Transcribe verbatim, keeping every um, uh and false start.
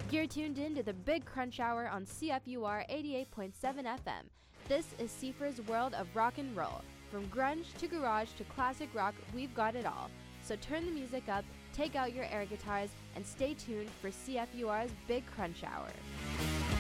You're tuned in to the Big Crunch Hour on C F U R eighty-eight point seven F M. This is Seifer's world of rock and roll. From grunge to garage to classic rock, we've got it all. So turn the music up, take out your air guitars, and stay tuned for C F U R's Big Crunch Hour.